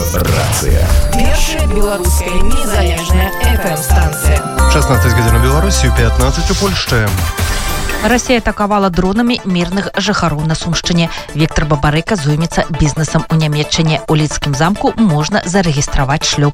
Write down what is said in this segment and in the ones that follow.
Рацыя. Першая беларуская незалежная FM-станция. 16 гадзін у Беларусі, 15 у Польшчы. Расія атакавала дронамі мірных жыхароў на Сумшчыне. Віктор Бабарыка зоймецца бізнесам у Нямецчыне. У Лідскім замку можна зарэгістраваць шлюб.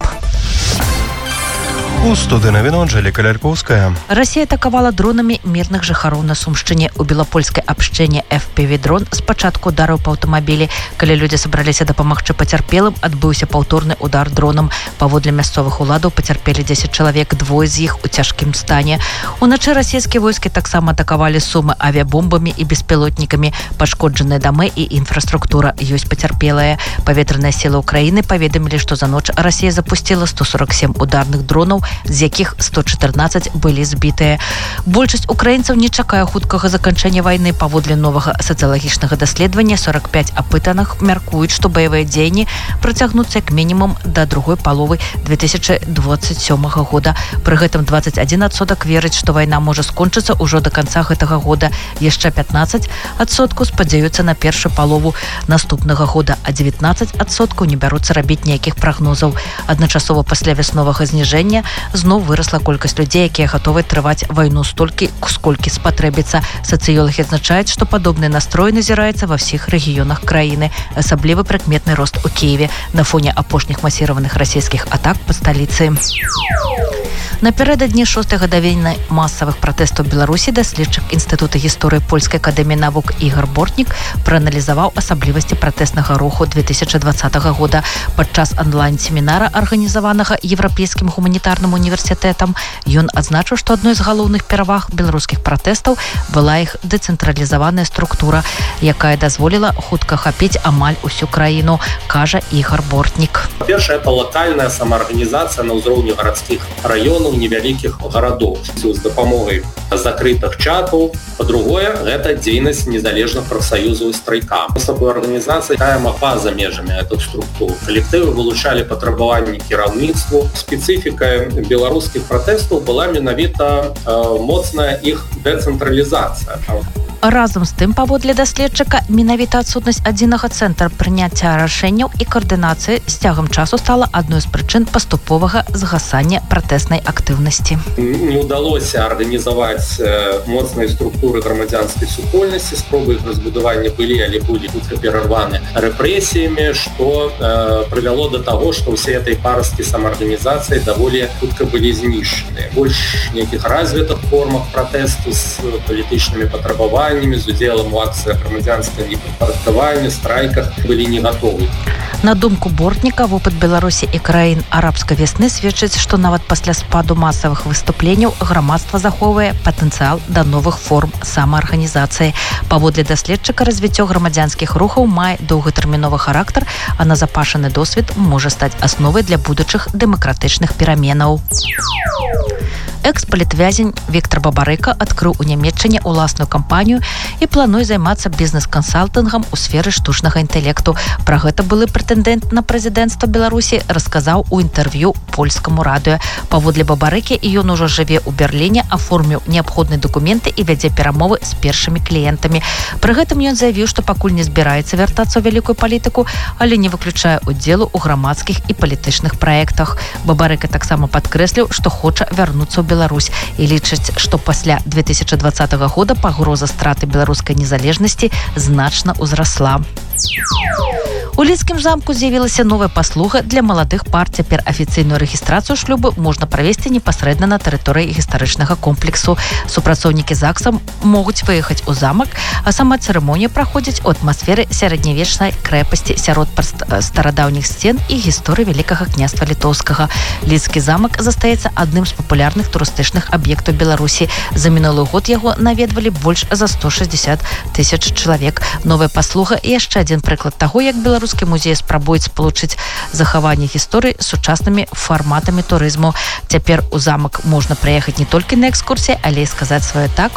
У студыі навін Анжэліка Лялькоўская. Расія атакавала дронамі мірных жыхароў на Сумшчыне. У белапольскай абшчыне FPV-дрон спачатку ударыў па аўтамабілі. Калі людзі сабраліся дапамагчы пацярпелым, адбыўся паўторны удар дронам. Паводле мясцовых уладаў пацярпелі 10 чалавек, двое з іх у цяжкім стане. Уначы расійскія войскі таксама атакавалі Сумы авіябомбамі і беспілотнікамі. Пашкоджаныя дамы і інфраструктура. Ёсць пацярпелыя. Паветраныя сілы ўкраіны паведамілі, што за ноч Расія запусціла 147 ударных дронаў, з якіх 114 былі збітыя. Большасць украінцаў не чакае хуткага заканчэння вайны. Паводле новага сацыялагічнага даследавання 45 апытаных мяркуюць, што баявыя дзеянні працягнуцца як мінімум да другой паловы 2027 года. Пры гэтым 21% верыць, што вайна можа скончыцца ўжо да канца гэтага года. Яшчэ 15% спадзяюцца на першую палову наступнага года, а 19% не бяруцца рабіць ніякіх прагнозаў. Адначасова пасля вясновага зніжэння зноў вырасла колькасць людзей, якія гатовы трываць вайну столькі, сколькі спатрэбіцца. Сацыёлагі адзначаюць, што падобны настрой назіраецца ва ўсіх рэгіёнах краіны. Асабліва прыкметны рост у Кіеве на фоне апошніх масіраваных расійскіх атак па сталіцы. Напярэдадні 6-й гадавіны масавых пратэстаў Беларусі даследчык Інстытута гісторыі Польскай акадэміі навук Ігар Бортнік прааналізаваў асаблівасці пратэснага руху 2020 года. Падчас онлайн-семінара, арганізаванага Еўрапейскім гуманітарным універсітэтам, ён адзначыў, што адной з галоўных пераваг беларускіх пратэстаў была іх дэцэнтралізаваная структура, якая дазволіла хутка хапіць амаль усю краіну, кажа Ігар Бортнік. Па-першае, это лакальная самаарганізацыя на ўзроўні гарадскіх раёнаў, невялікіх гарадоў з дапамогай закрытых чатаў. Па-другое, гэта дзейнасць незалежных прафсаюзаў і страйка. З такой арганізацыяй каяма па-за межамі гэтых структур. Калектывы вылучалі патрабаванні кіраўніцтву. Спецыфікай беларускіх пратэстаў была менавіта моцная іх дэцэнтралізацыя. Разам з тым, паводле даследчыка, менавіта адсутнасць адзінага цэнтра прыняцця рашэнняў і каардынацыі з цягам часу стала адной з прычын паступовага згасання пратэснай актыўнасці. Не ўдалося арганізаваць моцныя структуры грамадзянскай супольнасці, спробы іх разбудавання былі, але былі хутка перарваны рэпрэсіямі, што прывяло да таго, што ўсе этой парасткі самаарганізацыі даволі хутка былі знішчаны. Больш нейкіх развітых формах пратэсту з палітычнымі патрабаваннямі, з удзелам у акцыях грамадзянскага непадпарадкавання, страйках былі не гатовы. На думку Бортніка, вопыт Беларусі і краін арабскай вясны сведчыць, што нават пасля спаду масавых выступленняў грамадства захоўвае патэнцыял да новых форм самаарганізацыі. Паводле даследчыка, развіццё грамадзянскіх рухаў мае доўгатэрміновы характар, а назапашаны досвед можа стаць асновай для будучых дэмакратычных пераменаў. Экс-палітвязень Віктор Бабарыка адкрыў у Нямецчыне ўласную кампанію і плануе займацца бізнес-кансалтынгам у сферы штучнага інтэлекту. Пра гэта былы прэтэндэнт на прэзідэнцтва Беларусі расказаў у інтэрв'ю польскаму радыё. Паводле Бабарыкі, ён ужо жыве ў Берліне, аформіў неабходныя дакументы і вядзе перамовы з першымі кліентамі. Пры гэтым ён заявіў, што пакуль не збіраецца вяртацца ў вялікую палітыку, але не выключае удзелу ў грамадскіх і палітычных праектах. Бабарыка таксама падкрэсліў, што хоча вярнуцца ў Беларусь і лічыць, што пасля 2020 года пагроза страты беларускай незалежнасці значна ўзрасла. У Лідскім замку з'явілася новая паслуга для маладых пар. Цяпер афіцыйную рэгістрацыю шлюбу можна правесці непасрэдна на тэрыторыі гістарычнага комплексу. Супрацоўнікі ЗАГСа могуць выехаць у замак, а сама цырымонія праходзіць у атмасферы сярэднявечнай крэпасці сярод старадаўніх сцен і гісторыі Вялікага княства Літоўскага. Лідскі замак застаецца адным з папулярных турыстычных аб'ектаў Беларусі. За мінулы год яго наведвалі больш за 160 тысяч чалавек. Новая паслуга і яшчэ адзін прыклад таго, як беларускі музей спрабуюць спалучыць захаванне гісторыі з сучаснымі фарматамі турызму. Цяпер у замак можна прыехаць не толькі на экскурсіі, але і сказаць сваё так